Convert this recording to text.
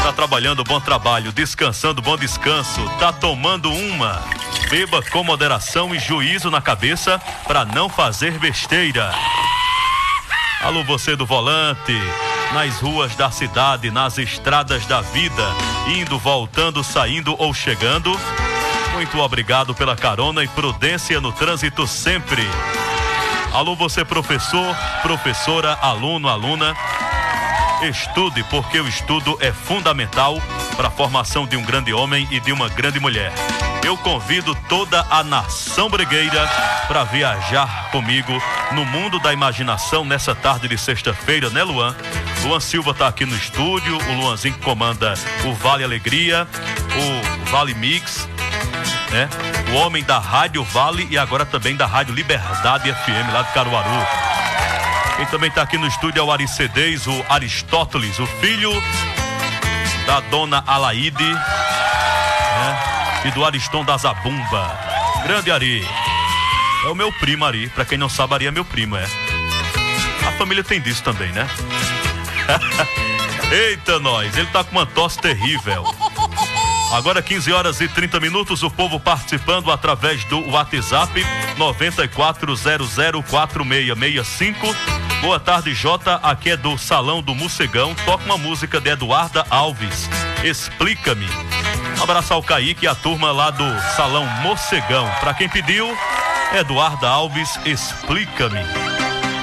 Tá trabalhando, bom trabalho. Descansando, bom descanso. Tá tomando uma. Beba com moderação e juízo na cabeça para não fazer besteira. Alô, você do volante, nas ruas da cidade, nas estradas da vida, indo, voltando, saindo ou chegando. Muito obrigado pela carona e prudência no trânsito sempre. Alô, você professor, professora, aluno, aluna. Estude, porque o estudo é fundamental para a formação de um grande homem e de uma grande mulher. Eu convido toda a nação bregueira para viajar comigo no mundo da imaginação nessa tarde de sexta-feira, né, Luan? Luan Silva tá aqui no estúdio, o Luanzinho que comanda o Vale Alegria, o Vale Mix, né? O homem da Rádio Vale e agora também da Rádio Liberdade FM lá de Caruaru. Quem também tá aqui no estúdio é o Ari Cedês, o Aristóteles, o filho da dona Alaide, né? E do Ariston da Zabumba. Grande Ari. É o meu primo Ari. Pra quem não sabe, Ari é meu primo, é. A família tem disso também, né? Eita, nós. Ele tá com uma tosse terrível. Agora 15 horas e 30 minutos, o povo participando através do WhatsApp 94004665. Boa tarde, Jota. Aqui é do Salão do Mocegão. Toca uma música de Eduarda Alves. Explica-me. Abraçar o Kaique e a turma lá do Salão Mocegão. Pra quem pediu, Eduarda Alves, Explica-me.